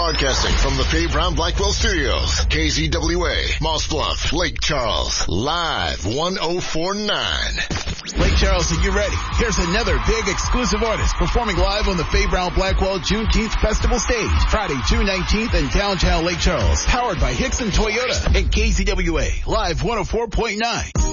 Broadcasting from the Faye Brown Blackwell Studios. KZWA, Moss Bluff, Lake Charles. Live 104.9. Lake Charles, are you ready? Here's another big exclusive artist performing live on the Faye Brown Blackwell Juneteenth Festival stage. Friday, June 19th in downtown Lake Charles. Powered by Hickson Toyota and KZWA. Live 104.9.